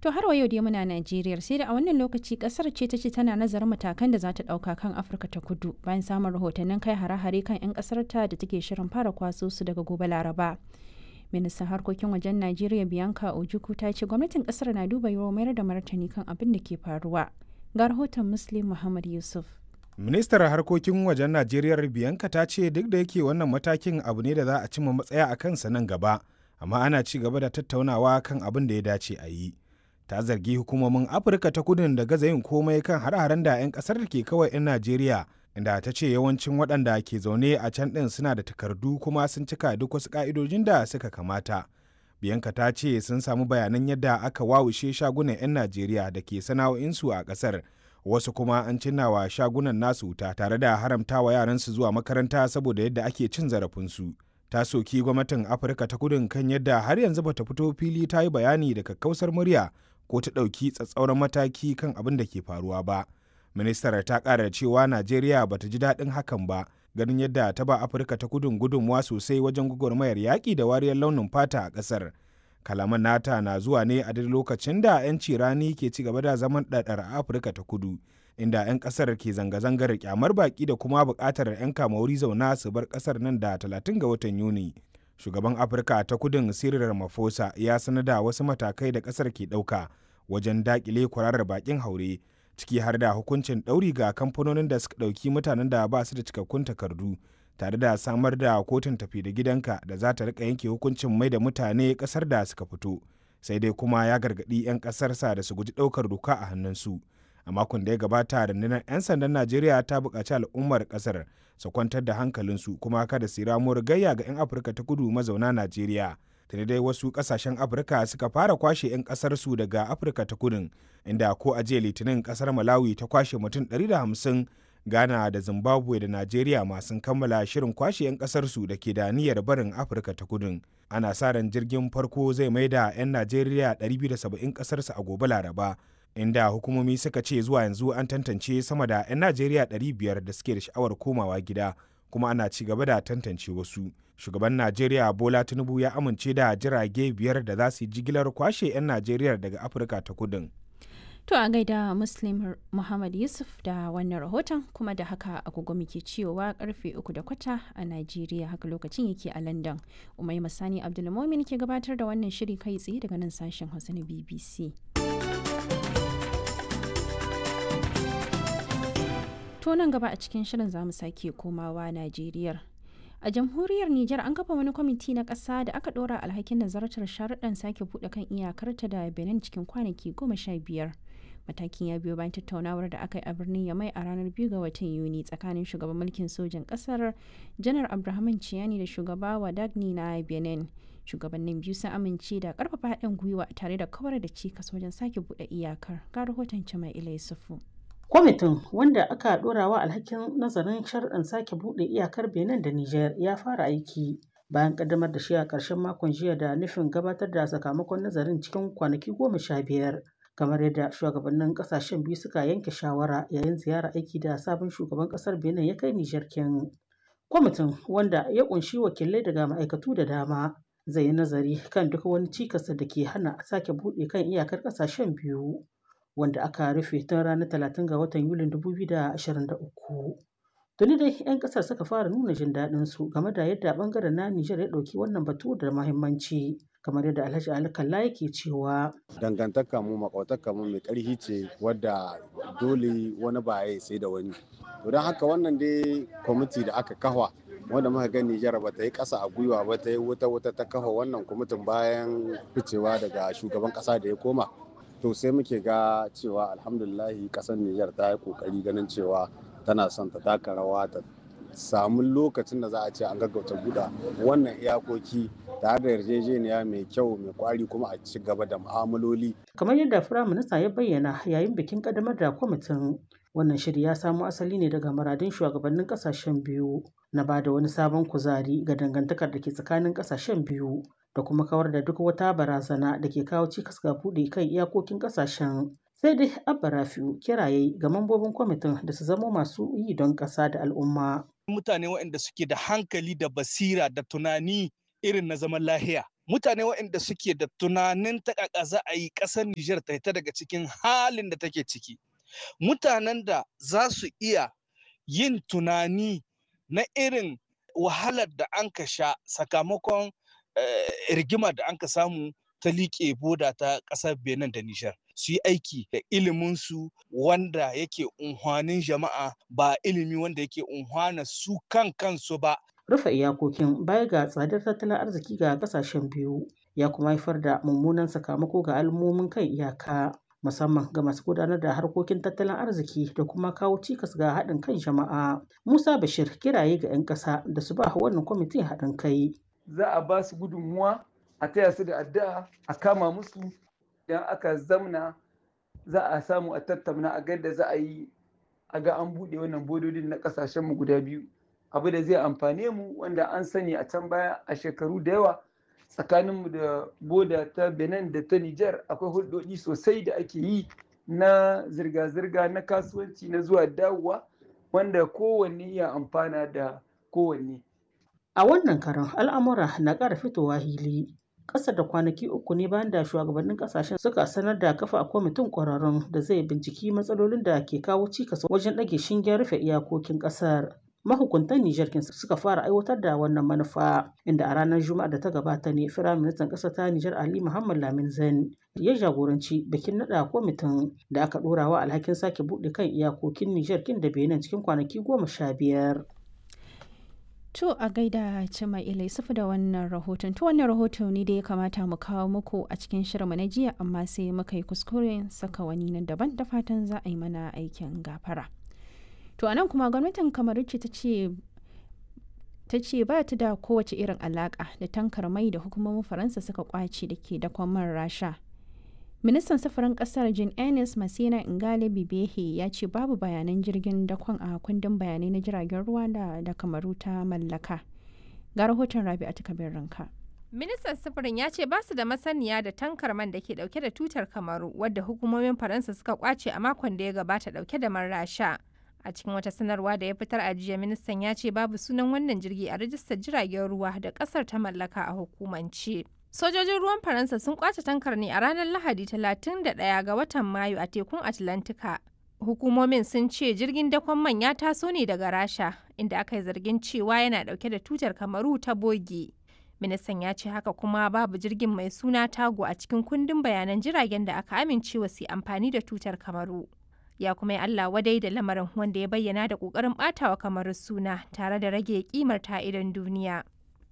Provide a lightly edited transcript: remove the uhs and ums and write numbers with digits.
To har wa yau dai muna Najeriya sai da a wannan lokaci kasar ce ta ce tana nazarin matakan da za ta ɗauka kan Afirka ta Kudu bayan samun rahotannin kai hare-hare kan 'yan ƙasar ta da take shirin fara kwaso su daga gobe Laraba. Ministan harkokin wajen Najeriya Bianca Ojukwu ta ce gwamnatin kasar na duba yiwuwar mayar da martani kan abin da ke faruwa. Ga rahoton Muslim Muhammad Yusuf. Ministar harkokin wajen Najeriya Bianca ta ce duk da yake wannan matakin abu ne da za a cimma matsaya a kansa nan gaba, amma ana ci gaba da tattaunawa kan abin da ya dace a yi. Ta zargi hukumomin Afirka ta Kudun da gaza yin komai kan har-haren da 'yan kasar ke kawai 'yan Najeriya, inda ta ce yawancin waɗanda ke zaune a can ɗin suna da takardu kuma sun cika duk wasu ƙa'idojin da suka kamata. Bianca ta ce sun samu bayanan yadda aka wawushe shagunan 'yan Najeriya da ke sana'o'insu a ƙasar, wasu kuma an cinnawa shagunan nasu wuta tare da haramtawa yaransu zuwa makaranta saboda yadda ake cin zarafinsu. Ta soki gwamnatin Afirka ta Kudun kan yadda har yanzu bata fito fili ta yi bayani da kakkausar murya ko ta ɗauki tsatsauran mataki kan abin da ke faruwa ba. Ministar ta ƙara cewa Najeriya bata ji daɗin hakan ba, ganin yadda ta ba Afirka ta Kudun gudunmuwa sosai wajen gwagwarmayar yaƙi da wariyar launin fata a ƙasar. Kalaman nata na zuwa ne a duk lokacin da 'yanci rani ke ci gaba da zaman ɗaɗar a Afirka ta Kudu, inda 'yan ƙasar ke zanga-zangar kyamar baƙi da kuma buƙatar 'yan kamauri zauna su bar ƙasar nan da 30 ga watan Yuni. Shugaban Afirka ta Kudun Cyril Ramaphosa ya sanar da wasu matakai da ƙasar ke ɗauka wajen daƙile kwararar baƙin haure, ciki har da hukuncin ɗauri ga kamfanonin da suka ɗauki mutanen da ba su da cikakkun takardu, tare da samar da kotun tafi da gidanka da za ta rika yanke hukuncin mai da mutane ƙasar da suka fito. Sai dai kuma ya gargaɗi 'yan ƙasarsa da su guji ɗaukar doka a hannunsu. A makon da ya gabata, rundunar 'yan sandan Najeriya ta buƙaci al'ummar ƙasar su kwantar da hankalinsu kuma kada su ramuwar gayya ga 'yan Afirka ta Kudu mazauna Najeriya. Tuni dai wasu ƙasashen Afirka suka fara kwashe 'yan ƙasarsu daga Afirka ta Kudun, inda ko a jiya Litinin ƙasar Malawi ta kwashe mutum 150, Ghana da Zimbabwe da Najeriya ma sun kammala shirin kwashe 'yan ƙasarsu da ke da niyyar barin Afirka ta Kudun. Ana sa ran jirgin farko zai maida 'yan Najeriya 270 ƙasarsu a gobe Laraba, inda hukumomi suka ce zuwa yanzu an tantance sama da 'yan Najeriya 500 da suke da sha'awar komawa gida, kuma ana ci gaba da tantance wasu. Shugaban Najeriya Bola Tinubu ya amince da jirage 5 da za su yi jigilar kwashe 'yan Najeriya daga Afirka ta Kudun. To a gaida Muslim Muhammad Yusuf da wannan rahoton, kuma da haka agogo muke cewa karfe 3:15 a Najeriya, haka lokacin yake a London. Umai Masani Abdulmumin ke gabatar da wannan shiri kai tsaye daga nan sashen Hausa na BBC. To nan gaba a cikin shirin zamu sake komawa Najeriya. A jamhuriyar Nijar an kafa wani kwamiti na ƙasa da aka ɗora alhakin nazartar sharuɗan sake buɗe kan iyakarta da Benin cikin kwanaki 15. Matakin ya biyo bayan tattaunawar da aka yi a birnin Yamai a ranar 2 ga watan Yuni tsakanin shugaban mulkin sojan ƙasar Janar Abdurrahman Ciyani da shugaba Wadagni na Benin. Shugabannin biyu sun amince da ƙarfafa haɗin gwiwa tare da kawar da cikas wajen sake buɗe iyakar. Ga rahoton Jama'ila Yusufu. Kwamitin, wanda aka ɗorawa alhakin nazarin sharuɗan sake buɗe iyakar Benin da Nijar, ya fara aiki bayan ƙaddamar da shi a ƙarshen makon jiya da nufin gabatar da sakamakon nazarin cikin kwanaki 15, kamar yadda shugabannin ƙasashen biyu suka yanke shawara yayin ziyarar aiki da sabon shugaban ƙasar Benin ya kai Nijar kin. Kwamitin, wanda ya ƙunshi wakilai daga ma'aikatu da dama, zai yi nazari kan duk wani cikas da ke hana sake buɗe kan iyakar ƙasashen biyu, wanda aka rufe tun ranar 30 ga watan Yulin 2023. Tuni dai 'yan ƙasar suka fara nuna jin daɗin su game da yadda ɓangaren na Nijar ya ɗauki wannan batu da muhimmanci, kamar yadda Alhaji Ali Kalla yake cewa. Dangantaka mu makwataka mu mai ƙarfi ce wadda dole wani ba ya sai da wani. To don haka wannan dai kwamiti da aka kafa wanda muka ga Nijar ba ta yi ƙasa a gwiwa ba, ta yi wuta ta kafa wannan kwamitin bayan ficewa daga shugaban ƙasa da ya koma. To sai muke ga cewa alhamdulillahi kasar Nijar ta yi kokari ganin cewa tana son ta taka rawa ta samu lokacin da za a ce an gaggauta buɗe wannan iyakoki tare da yarjejeniya mai kyau mai kwari kuma a ci gaba da mu'amaloli. Kamar yadda Firaminista ya bayyana yayin bikin ƙaddamar da kwamitin, wannan shiri ya samo asali ne daga muradun shugabannin ƙasashen biyu na ba da wani sabon kuzari ga dangantakar da ke tsakanin ƙasashen biyu da kuma kawar da duk wata barazana da ke kawo cikas ga buɗe kan iyakokin ƙasashen. Sai dai Abba Rafi'u kiraye ga mambobin kwamitin da su zama masu yi don ƙasa da al'umma. Mutane waɗanda suke da hankali da basira da tunani irin na zaman lahiya mutane waɗanda suke da tunanin ta ƙaƙa za a yi ƙasar Nijar ta hita daga cikin halin da take ciki. Mutanen da za su iya yin tunani na irin wahalar da an ka sha sakamakon rigimar da an ka samu ta liƙe boda ta ƙasar Benin da Nijar. Su yi aiki da iliminsu wanda yake unhwanin jama'a ba ilimi wanda yake unhwana su kansu ba. Rufe iyakokin baya ga tsadar tattalin arziki ga kasashen biyu ya kuma haifar da mummunan sakamako ga al'ummomin kan iyaka musamman ga masu gudanar da harkokin tattalin arziki da kuma kawo cikas ga haɗin kan jama'a. Musa Bashir kiraye ga 'yan ƙasa da su ba wannan kwamitin haɗin kai. Za a ba su gudunmuwa a taya su da addu'a a kama musu idan aka zamna za a samu a tattauna a ga da za a yi a ga an buɗe wannan bododin na ƙasashenmu guda biyu. Abu da zai amfane mu wanda an sani a can baya a shekaru da yawa tsakaninmu da boda ta Benin da ta Nijar akwai hulɗoɗi sosai da ake yi na zirga-zirga na kasuwanci na zuwa dawowa wanda kowanne ya amfana da kowanne. A wannan karon al'amura na ƙara fitowa hili. Ƙasa da kwanaki 3 ne bayan da shugabannin ƙasashen suka sanar da kafa kwamitin ƙwararrun da zai binciki matsalolin da ke kawo cikas wajen ɗage shingen rufe iyakokin ƙasar. Mahukuntan Nijar suka fara aiwatar da wannan manufa inda a ranar Juma'a da ta gabata ne Firaministan ƙasar ta Nijar Ali Muhammad Lamin Zain ya jagoranci bikin naɗa kwamitin da aka ɗora wa alhakin sake buɗe kan iyakokin Nijar kin da Benin cikin kwanaki 15. To a gaida Cima Ilaisu da wannan rahoton. To wannan rahoto ne da ya kamata mu kawo muku a cikin shirinmu na jiya amma sai muka yi kuskuren saka wani nan daban da fatan za a yi mana aikin gafara. To anan kuma gwamnatin Kamaru ce ta ce ba ta da kowace irin alaka da tankar mai da hukumomin Faransa suka kwace da ke dakon man Rasha. Ministan safarin kasar Jean Ernest Masina Ngale Bibehe ya ce babu bayanan jirgin dakon a kundin bayanai na jiragen ruwa da Kamaru ta mallaka. Ga rahoton Rabi'atu Kabir Ranka. Ministan sufurin ya ce ba su da masaniya da tankar man da ke dauke da tutar Kamaru wadda hukumomin Faransa suka kwace a makon da ya gabata dauke da man Rasha. A cikin wata sanarwa da ya fitar a jiya, ministan ya ce babu sunan wannan jirgi a rajistar jiragen ruwa da kasar ta mallaka a hukumance. Sojojin ruwan Faransa sun kwace tankar ne a ranar Lahadi 31 ga watan Mayu a tekun Atlantika. Hukumomin sun ce jirgin dakon man ya taso ne daga Rasha, inda aka yi zargin cewa yana dauke da tutar Kamaru ta bogi. Ministan ya ce haka kuma babu jirgin mai suna Tago a cikin kundin bayanan jiragen da aka amincewa su amfani da tutar Kamaru. Ya kuma yi Allah wadai da lamarin wanda ya bayyana da ƙoƙarin ɓatawa Kamaru suna tare da rage kimar ta idan duniya.